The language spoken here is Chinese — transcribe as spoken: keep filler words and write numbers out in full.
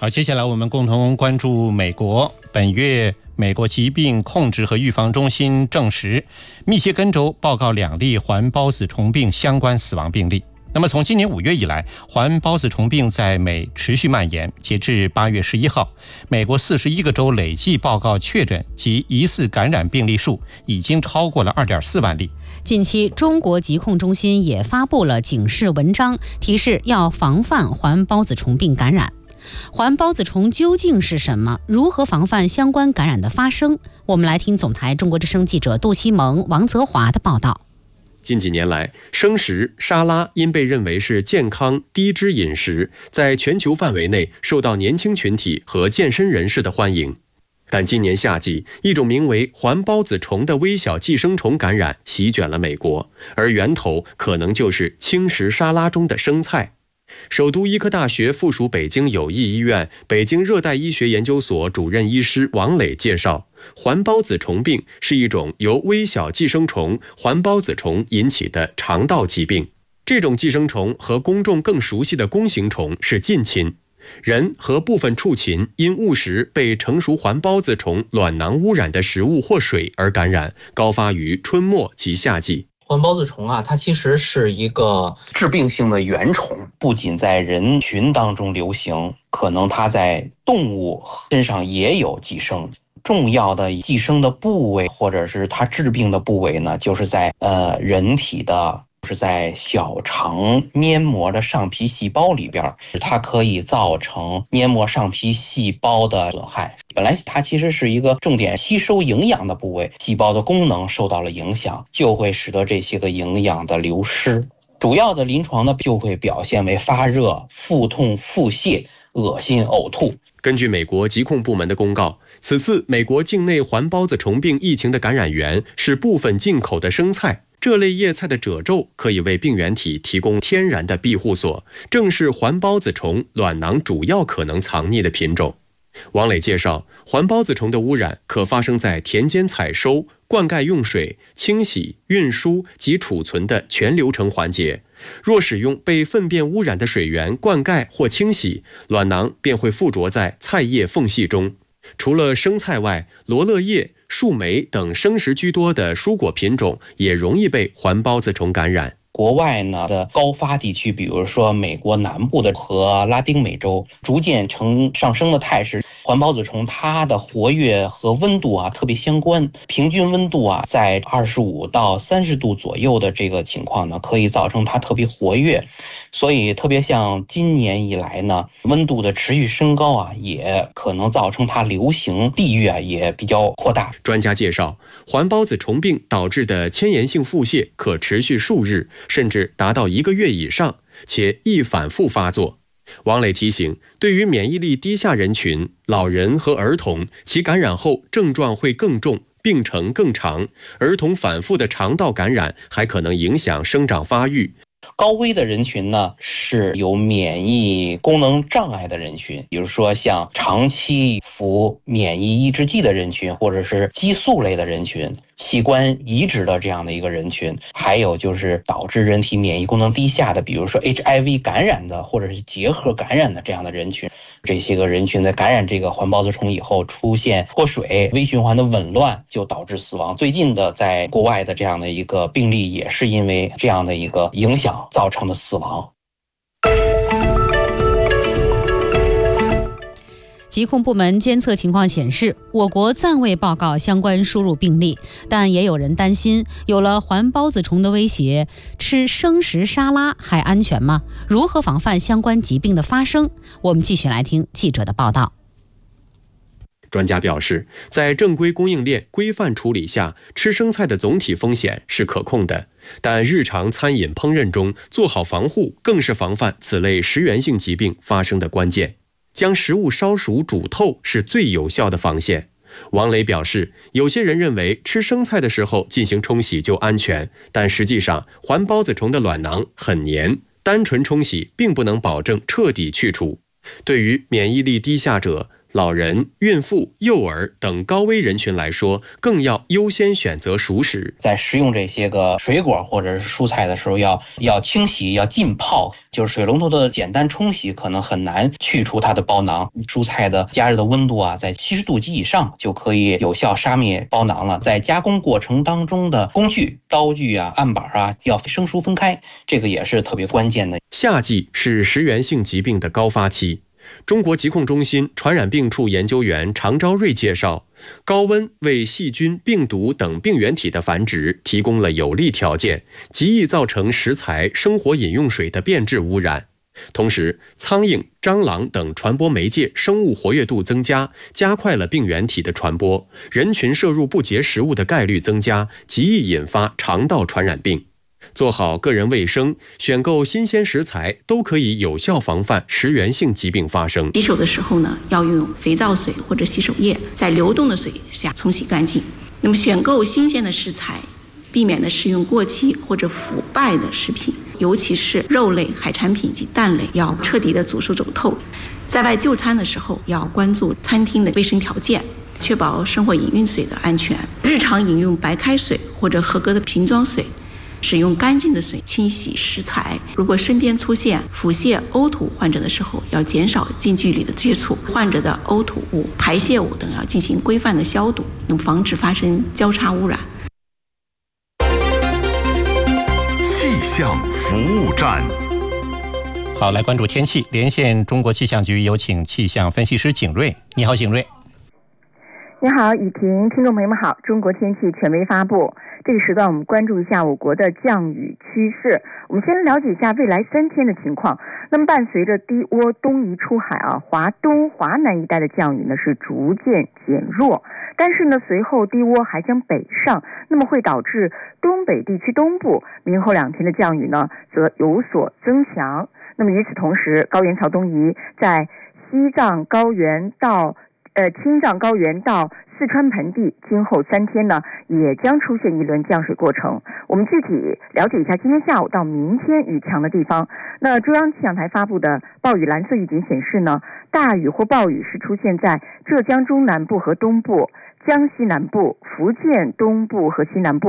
好，接下来我们共同关注美国。本月，美国疾病控制和预防中心证实，密歇根州报告两例环孢子虫病相关死亡病例。那么从今年五月以来，环孢子虫病在美持续蔓延。截至八月十一号，美国四十一个州累计报告确诊及疑似感染病例数已经超过了二点四万例。 近期，中国疾控中心也发布了警示文章，提示要防范环孢子虫病感染。环孢子虫究竟是什么？如何防范相关感染的发生？我们来听总台中国之声记者杜希蒙、王泽华的报道。 近几年来，生食、沙拉因被认为是健康低脂饮食，在全球范围内受到年轻群体和健身人士的欢迎。但今年夏季，一种名为环孢子虫的微小寄生虫感染席卷了美国，而源头可能就是轻食沙拉中的生菜。首都医科大学附属北京友谊医院北京热带医学研究所主任医师王磊介绍，环孢子虫病是一种由微小寄生虫环孢子虫引起的肠道疾病。这种寄生虫和公众更熟悉的弓形虫是近亲，人和部分畜禽因误食被成熟环孢子虫卵囊污染的食物或水而感染，高发于春末及夏季。 环孢子虫啊，它其实是一个致病性的原虫，不仅在人群当中流行，可能它在动物身上也有寄生。重要的寄生的部位或者是它致病的部位呢，就是在呃人体的是在小肠黏膜的上皮细胞里边，它可以造成黏膜上皮细胞的损害。本来它其实是一个重点吸收营养的部位，细胞的功能受到了影响，就会使得这些个营养的流失。主要的临床呢，就会表现为发热、腹痛、腹泻、恶心、呕吐。 根据美国疾控部门的公告，此次美国境内环孢子虫病疫情的感染源是部分进口的生菜。这类叶菜的褶皱可以为病原体提供天然的庇护所，正是环孢子虫卵囊主要可能藏匿的品种。王磊介绍，环孢子虫的污染可发生在田间采收、灌溉用水、清洗、运输及储存的全流程环节。若使用被粪便污染的水源灌溉或清洗，卵囊便会附着在菜叶缝隙中。除了生菜外，罗勒叶、树莓等生食居多的蔬果品种也容易被环孢子虫感染。 国外呢的高发地区，比如说美国南部的和拉丁美洲，逐渐呈上升的态势。环孢子虫它的活跃和温度啊特别相关，平均温度啊在二十五到三十度左右的这个情况呢，可以造成它特别活跃。所以特别像今年以来呢，温度的持续升高啊，也可能造成它流行地域啊也比较扩大。 专家介绍，环孢子虫病导致的迁延性腹泻可持续数日，甚至达到一个月以上，且易反复发作。王磊提醒，对于免疫力低下人群、老人和儿童，其感染后症状会更重，病程更长。儿童反复的肠道感染还可能影响生长发育。 高危的人群呢，是有免疫功能障碍的人群，比如说像长期服免疫抑制剂的人群，或者是激素类的人群，器官移植的这样的一个人群，还有就是导致人体免疫功能低下的，比如说 H I V 感染的，或者是结核感染的这样的人群。这些个人群在感染这个环孢子虫以后，出现脱水、微循环的紊乱，就导致死亡。最近的在国外的这样的一个病例，也是因为这样的一个影响造成的死亡。 疾控部门监测情况显示，我国暂未报告相关输入病例，但也有人担心，有了环孢子虫的威胁，吃生食沙拉还安全吗？如何防范相关疾病的发生？我们继续来听记者的报道。 专家表示，在正规供应链规范处理下，吃生菜的总体风险是可控的，但日常餐饮烹饪中做好防护，更是防范此类食源性疾病发生的关键。将食物烧熟煮透是最有效的防线。王磊表示，有些人认为吃生菜的时候进行冲洗就安全，但实际上环孢子虫的卵囊很黏，单纯冲洗并不能保证彻底去除。对于免疫力低下者、 老人、孕妇、幼儿等高危人群来说，更要优先选择熟食。 在食用这些个水果或者是蔬菜的时候，要要清洗，要浸泡，就是水龙头的简单冲洗可能很难去除它的包囊。蔬菜的加热的温度啊，在七十度及以上就可以有效杀灭包囊了。在加工过程当中的工具、刀具啊、案板啊，要生疏分开，这个也是特别关键的。 夏季是食源性疾病的高发期。中国疾控中心传染病处研究员常昭瑞介绍，高温为细菌、病毒等病原体的繁殖提供了有利条件，极易造成食材、生活饮用水的变质污染。同时，苍蝇、蟑螂等传播媒介生物活跃度增加，加快了病原体的传播，人群摄入不洁食物的概率增加，极易引发肠道传染病。做好个人卫生，选购新鲜食材，都可以有效防范食源性疾病发生。 洗手的时候呢，要用肥皂水或者洗手液，在流动的水下冲洗干净。那么选购新鲜的食材，避免的食用过期或者腐败的食品，尤其是肉类、海产品及蛋类，要彻底的煮熟走透。在外就餐的时候，要关注餐厅的卫生条件，确保生活饮用水的安全。日常饮用白开水或者合格的瓶装水，使用干净的水清洗食材。如果身边出现腹泻、呕吐患者的时候，要减少近距离的接触，患者的呕吐物、排泄物等要进行规范的消毒，能防止发生交叉污染。 气象服务站。 好，来关注天气，连线中国气象局，有请气象分析师景瑞。你好，景瑞。 你好，雨婷，听众朋友们好。中国天气权威发布，这个时段我们关注一下我国的降雨趋势。我们先了解一下未来三天的情况。那么伴随着低涡东移出海啊，华东、华南一带的降雨呢是逐渐减弱，但是呢随后低涡还将北上，那么会导致东北地区东部明后两天的降雨呢则有所增强。那么与此同时，高原槽东移在西藏高原到呃青藏高原到四川盆地，今后三天呢也将出现一轮降水过程。我们具体了解一下今天下午到明天雨强的地方。那中央气象台发布的暴雨蓝色预警显示呢，大雨或暴雨是出现在浙江中南部和东部、江西南部、福建东部和西南部。